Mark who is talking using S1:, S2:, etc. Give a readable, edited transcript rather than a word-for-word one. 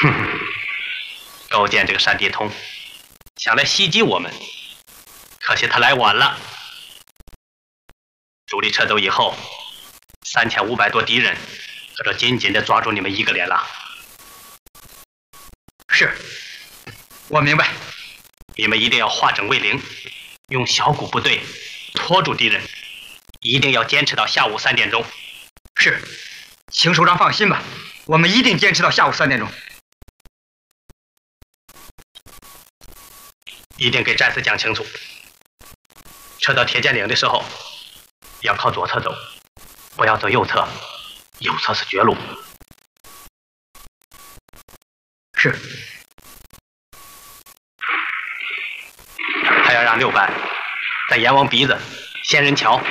S1: 哼，勾践这个山地通，想来袭击我们，可惜他来晚了。主力撤走以后，3500多敌人，可就紧紧地抓住你们一个连了。
S2: 是，我明白。
S1: 你们一定要化整为零，用小股部队拖住敌人，一定要坚持到下午3点钟。
S2: 是，邢首长放心吧，我们一定坚持到下午3点钟。
S1: 一定给战士讲清楚，撤到铁剑岭的时候，要靠左侧走，不要走右侧，右侧是绝路。
S2: 是。
S1: 还要让6班在阎王鼻子、仙人桥